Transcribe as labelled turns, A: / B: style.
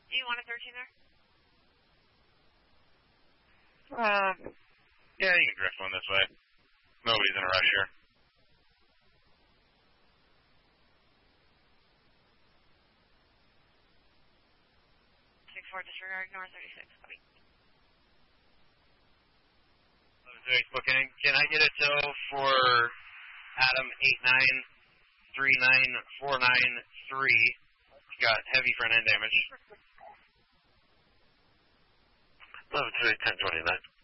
A: Do you want a 13 there?
B: Yeah, you can drift one this way. Nobody's in a rush here.
A: 6-4, disregard, north 36. Copy.
B: Booking. Can I get a tow for Adam 8939493? Got heavy front end damage.
C: 11-1029.